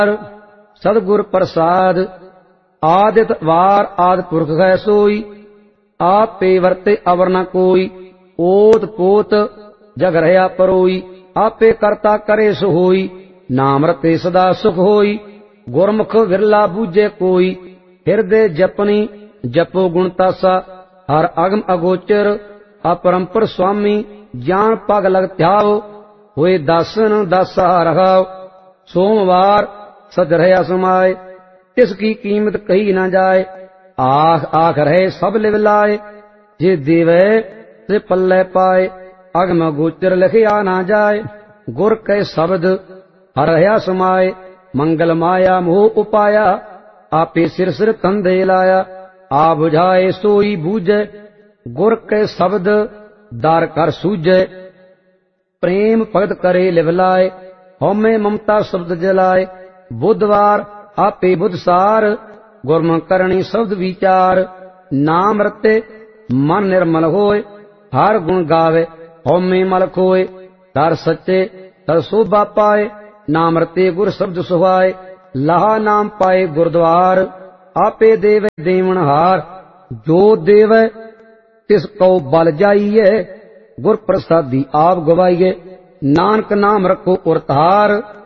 सतगुर प्रसाद आदित वार आदि पुरख है सोई आप पे वर्ते अवर न कोई ओत पोत जग रहा परोई आपे करता करे सो होई नाम रते सदा सुख होई गुरमुख विरला बूझे कोई हृदय जपनी जपो गुणतासा हर अगम अगोचर अपरंपर स्वामी ज्ञान पग लग त्याव होए दासन दासा रहाव सोमवार सज रहा समाए तिसकी कीमत कही न जाए आख आख रहे सब लिव लाए जे देवे से पल्ले पाए अगम गोचर लिखिया न जाए गुर के शब्द हर रहा समाए मंगल माया मोह उपाया आपे सिर सिर तंदे लाया आ बुझाए सोई बूझे गुर के शब्द दार कर सूझे प्रेम भगत करे लिव लाए हौमे ममता शब्द जलाए बुधवार आपे बुधसार गुरमुख करणी शब्द विचार नाम रते मन निर्मल होए हर गुण गावे हौमे मल खोए दर सच्चे तर शोभा पाए नाम रते गुर शब्द सुहाए लाहा नाम पाए गुरद्वार आपे देवे देवन हार जो देवे तिस को बल जाइए गुर प्रसादी आप गवाइए नानक नाम रखो उरतार